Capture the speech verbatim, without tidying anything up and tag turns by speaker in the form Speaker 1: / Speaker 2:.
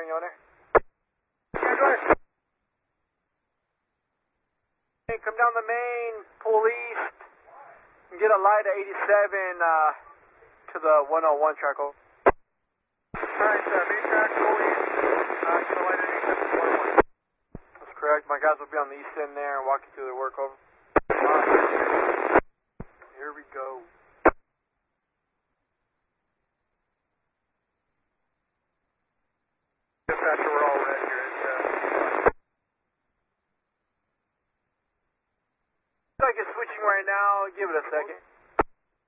Speaker 1: When you on there?
Speaker 2: Yeah, go ahead.
Speaker 1: Hey, come down the main, pull east, and get a light at eighty-seven uh, to the one oh one track. Over.
Speaker 2: Alright, uh, main track, pull east. Uh, get a light at eighty-seven to one oh one.
Speaker 1: That's correct. My guys will be on the east end there and walk you through their work. Over. Here we go.
Speaker 2: Dispatcher, we're all red here. It's, uh,
Speaker 1: Looks like it's switching right now. Give it a second.